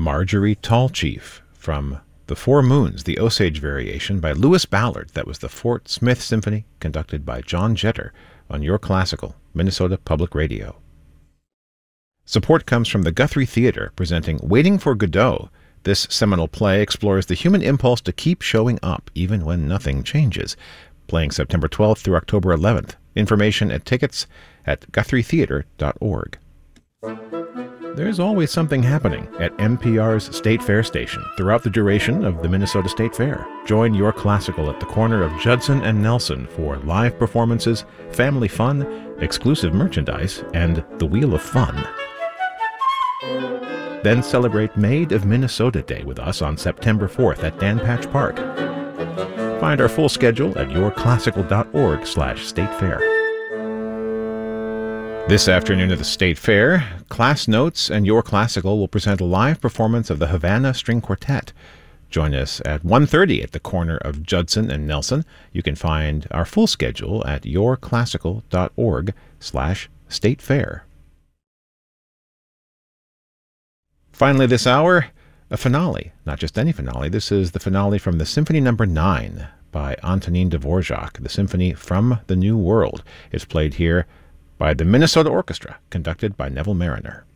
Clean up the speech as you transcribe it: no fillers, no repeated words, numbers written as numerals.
Marjorie Tallchief from The Four Moons, the Osage Variation by Lewis Ballard. That was the Fort Smith Symphony, conducted by John Jetter on Your Classical, Minnesota Public Radio. Support comes from the Guthrie Theatre, presenting Waiting for Godot. This seminal play explores the human impulse to keep showing up, even when nothing changes. Playing September 12th through October 11th. Information and tickets at guthrietheatre.org. There's always something happening at NPR's State Fair station throughout the duration of the Minnesota State Fair. Join Your Classical at the corner of Judson and Nelson for live performances, family fun, exclusive merchandise, and the Wheel of Fun. Then celebrate Maid of Minnesota Day with us on September 4th at Dan Patch Park. Find our full schedule at yourclassical.org/statefair. This afternoon at the State Fair, Class Notes and Your Classical will present a live performance of the Havana String Quartet. Join us at 1:30 at the corner of Judson and Nelson. You can find our full schedule at yourclassical.org/statefair. Finally this hour, a finale. Not just any finale. This is the finale from the Symphony No. 9 by Antonin Dvorak, the Symphony from the New World. It's played here by the Minnesota Orchestra, conducted by Neville Mariner.